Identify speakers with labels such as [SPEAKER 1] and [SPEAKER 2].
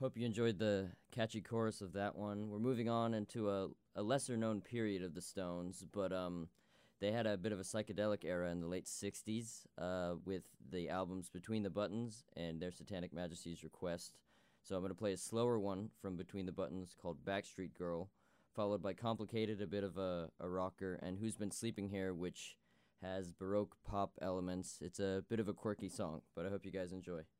[SPEAKER 1] Hope you enjoyed the catchy chorus of that one. We're moving on into a lesser known period of the Stones, but they had a bit of a psychedelic era in the late 60s with the albums Between the Buttons and Their Satanic Majesty's Request. So I'm going to play a slower one from Between the Buttons called Backstreet Girl, followed by Complicated, a bit of a rocker, and Who's Been Sleeping Here, which has Baroque pop elements. It's a bit of a quirky song, but I hope you guys enjoy.